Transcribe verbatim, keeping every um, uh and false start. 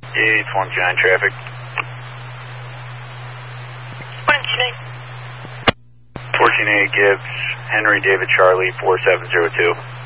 It's one two nine traffic. fourteen eight. fourteen eight Gibbs, Henry David Charlie, four seven zero two.